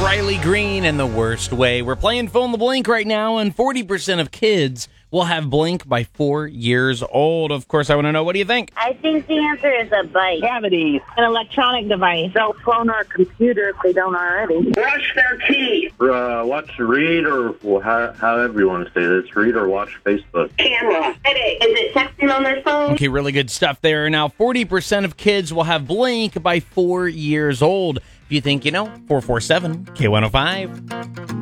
Riley Green and The Worst Way. We're playing Fill in the Blank right now, and 40% of kids will have blank by 4 years old. Of course, I want to know, what do you think? I think the answer is a bike. Cavities. An electronic device. Cell phone or computer if they don't already. Brush their teeth. Read, or however you want to say this. Read or watch Facebook. Camera. Headache. Is it texting on their phone? Okay, really good stuff there. Now, 40% of kids will have blank by 4 years old. If you think you know, 447 K105.